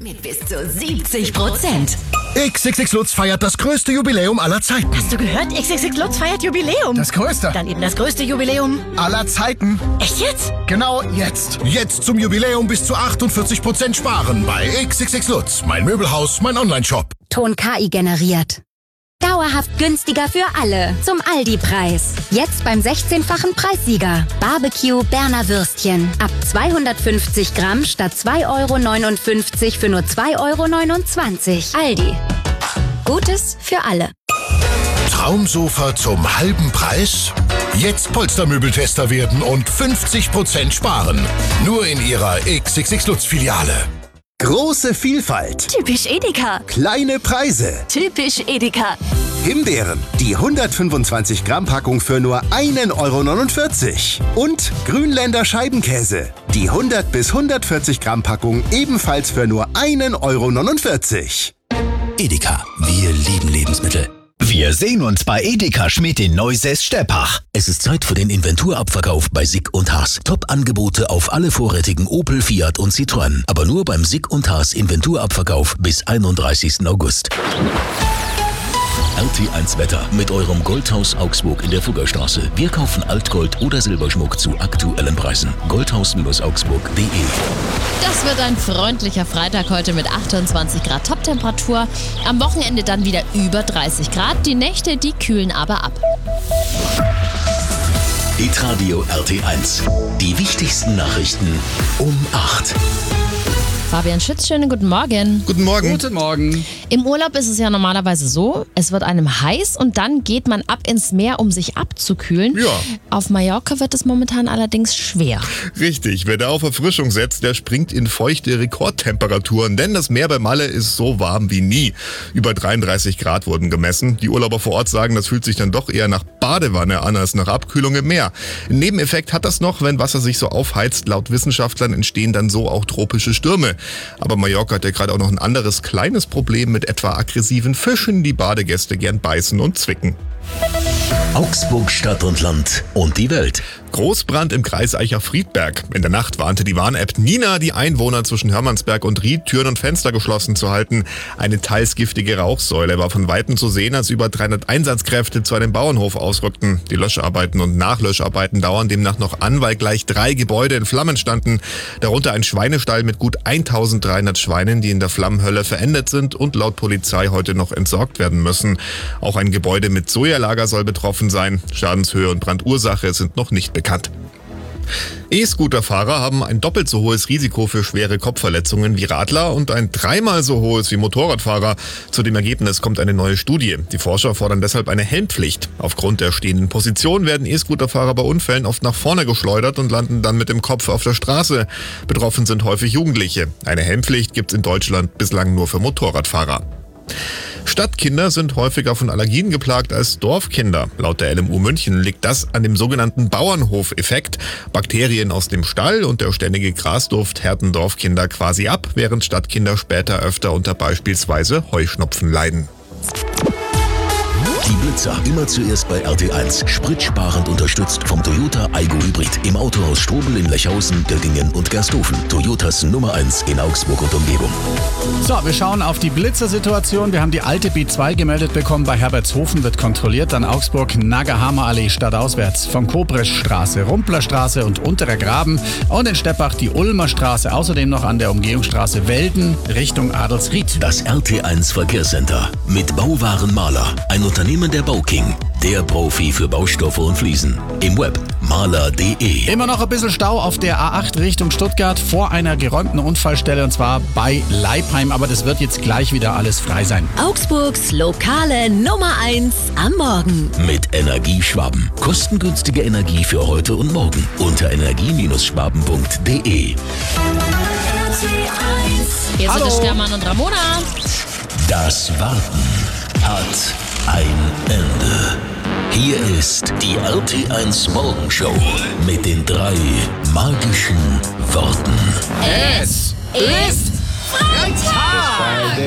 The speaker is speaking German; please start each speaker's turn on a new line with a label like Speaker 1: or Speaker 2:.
Speaker 1: Mit bis zu 70%.
Speaker 2: XXX Lutz feiert das größte Jubiläum aller Zeiten.
Speaker 1: Hast du gehört? XXX Lutz feiert Jubiläum.
Speaker 2: Das größte?
Speaker 1: Dann eben das größte Jubiläum
Speaker 2: Aller Zeiten.
Speaker 1: Echt jetzt?
Speaker 2: Genau jetzt. Jetzt zum Jubiläum bis zu 48% sparen bei XXX Lutz. Mein Möbelhaus, mein Onlineshop.
Speaker 3: Ton KI generiert. Dauerhaft günstiger für alle. Zum Aldi-Preis. Jetzt beim 16-fachen Preissieger. Barbecue Berner Würstchen. Ab 250 Gramm statt 2,59 € für nur 2,29 €. Aldi. Gutes für alle.
Speaker 2: Traumsofa zum halben Preis? Jetzt Polstermöbeltester werden und 50% sparen. Nur in Ihrer XXX Lutz Filiale.
Speaker 4: Große Vielfalt,
Speaker 1: Typisch Edeka.
Speaker 4: kleine Preise.
Speaker 1: Typisch Edeka.
Speaker 4: Himbeeren, die 125 Gramm Packung für nur 1,49 € Und Grünländer Scheibenkäse, die 100 bis 140 Gramm Packung ebenfalls für nur 1,49 €.
Speaker 5: Edeka, wir lieben Lebensmittel.
Speaker 6: Wir sehen uns bei Edeka Schmidt in Neusäß-Steppach.
Speaker 5: Es ist Zeit für den Inventurabverkauf bei Sick & Haas. Top-Angebote auf alle vorrätigen Opel, Fiat und Citroën. Aber nur beim Sick & Haas Inventurabverkauf bis 31. August. RT1 Wetter mit eurem Goldhaus Augsburg in der Fuggerstraße. Wir kaufen Altgold oder Silberschmuck zu aktuellen Preisen. Goldhaus-augsburg.de.
Speaker 7: Das wird ein freundlicher Freitag heute mit 28 Grad Toptemperatur. Am Wochenende dann wieder über 30 Grad. Die Nächte, die kühlen aber ab.
Speaker 5: Hitradio RT1. Die wichtigsten Nachrichten um 8.
Speaker 7: Fabian Schütz, schönen guten Morgen.
Speaker 8: Guten Morgen.
Speaker 9: Guten Morgen.
Speaker 7: Im Urlaub ist es ja normalerweise so, es wird einem heiß und dann geht man ab ins Meer, um sich abzukühlen.
Speaker 8: Ja.
Speaker 7: Auf Mallorca wird es momentan allerdings schwer.
Speaker 8: Richtig, wer da auf Erfrischung setzt, der springt in feuchte Rekordtemperaturen, denn das Meer bei Malle ist so warm wie nie. Über 33 Grad wurden gemessen. Die Urlauber vor Ort sagen, das fühlt sich dann doch eher nach Badewanne an als nach Abkühlung im Meer. Ein Nebeneffekt hat das noch, wenn Wasser sich so aufheizt. Laut Wissenschaftlern entstehen dann so auch tropische Stürme. Aber Mallorca hat ja gerade auch noch ein anderes kleines Problem mit etwa aggressiven Fischen, die Badegäste gern beißen und zwicken.
Speaker 5: Augsburg, Stadt und Land und die Welt.
Speaker 8: Großbrand im Kreis Eicher-Friedberg. In der Nacht warnte die Warn-App Nina die Einwohner zwischen Hermannsberg und Ried, Türen und Fenster geschlossen zu halten. Eine teils giftige Rauchsäule war von Weitem zu sehen, als über 300 Einsatzkräfte zu einem Bauernhof ausrückten. Die Löscharbeiten und Nachlöscharbeiten dauern demnach noch an, weil gleich 3 Gebäude in Flammen standen. Darunter ein Schweinestall mit gut 1300 Schweinen, die in der Flammenhölle verendet sind und laut Polizei heute noch entsorgt werden müssen. Auch ein Gebäude mit Sojalager soll betroffen sein. Schadenshöhe und Brandursache sind noch nicht bekannt. E-Scooter-Fahrer haben ein doppelt so hohes Risiko für schwere Kopfverletzungen wie Radler und ein 3-mal so hohes wie Motorradfahrer. Zu dem Ergebnis kommt eine neue Studie. Die Forscher fordern deshalb eine Helmpflicht. Aufgrund der stehenden Position werden E-Scooter-Fahrer bei Unfällen oft nach vorne geschleudert und landen dann mit dem Kopf auf der Straße. Betroffen sind häufig Jugendliche. Eine Helmpflicht gibt es in Deutschland bislang nur für Motorradfahrer. Stadtkinder sind häufiger von Allergien geplagt als Dorfkinder. Laut der LMU München liegt das an dem sogenannten Bauernhof-Effekt. Bakterien aus dem Stall und der ständige Grasduft härten Dorfkinder quasi ab, während Stadtkinder später öfter unter beispielsweise Heuschnupfen leiden.
Speaker 5: Die Blitzer, immer zuerst bei RT1. Spritsparend unterstützt vom Toyota Aygo Hybrid. Im Autohaus Strobel in Lechhausen, Göttingen und Gersthofen. Toyotas Nummer 1 in Augsburg und Umgebung.
Speaker 9: So, wir schauen auf die Blitzersituation. Wir haben die alte B2 gemeldet bekommen. Bei Herbertshofen wird kontrolliert. Dann Augsburg, Nagahama Allee stadtauswärts. Von Kopreschstraße, Rumplerstraße und Unterer Graben. Und in Steppach die Ulmer Straße. Außerdem noch an der Umgehungsstraße Welden Richtung Adelsried.
Speaker 5: Das RT1 Verkehrscenter mit Bauwaren Maler. Ein Unternehmen der Bauking. Der Profi für Baustoffe und Fliesen. Im Web maler.de.
Speaker 9: Immer noch ein bisschen Stau auf der A8 Richtung Stuttgart vor einer geräumten Unfallstelle, und zwar bei Leipheim. Aber das wird jetzt gleich wieder alles frei sein.
Speaker 1: Augsburgs lokale Nummer 1 am Morgen.
Speaker 5: Mit Energieschwaben. Kostengünstige Energie für heute und morgen. Unter energie-schwaben.de.
Speaker 7: Hier sind es Stermann und Ramona.
Speaker 5: Das Warten hat ein Ende. Hier ist die RT1 Morgenshow mit den 3 magischen Worten.
Speaker 9: Es ist Freitag!